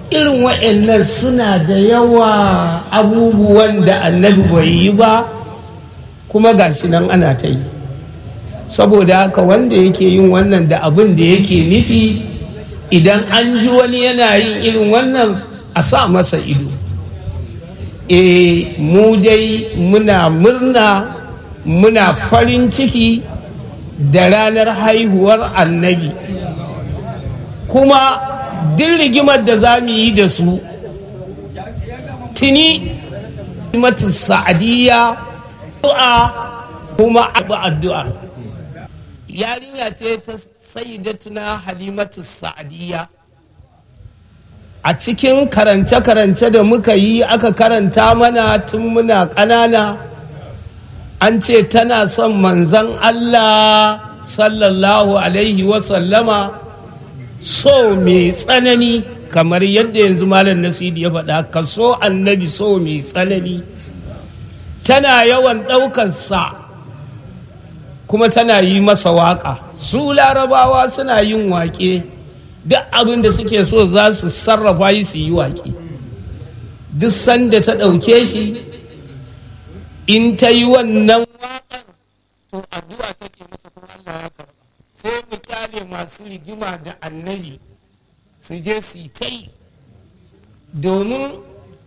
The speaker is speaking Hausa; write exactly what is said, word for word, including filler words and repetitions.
irin wa'annan suna da yawa abubuwan da annabi bai yi ba kuma ga shi nan ana ta yi. Saboda haka wanda yake yin wannan da abin da yake nufi, idan an ji wani yana yin irin wannan a sa masa ido. E mu dai muna murna, muna farin ciki da ranar haihuwar annabi, kuma duk rigimar da za mu yi da su tuni mata sa'adiyya du'a kuma abu addu'a. Yarinya ce ta sayyidatuna halimatu sa'adiyya. A cikin karance-karance da muka yi aka karanta mana tun muna ƙanana, an ce tana son manzon Allah sallallahu alaihi wasallama so mai tsanani, kamar yadda yanzu malam Nasidi ya faɗa, ka so annabi so mai tsanani. Tana yawan ɗaukarsa kuma tana yi masa waƙa. Su larabawa suna yin waƙe, duk abin da suke so za su sarrafa yi su yi waƙe. Duk sanda ta ɗauke shi, in ta yi wannan waƙar to addu'a take masa kuma Allah ya karɓa. Sai mu kyale masu rigima da annabi su je su yi ta yi, domin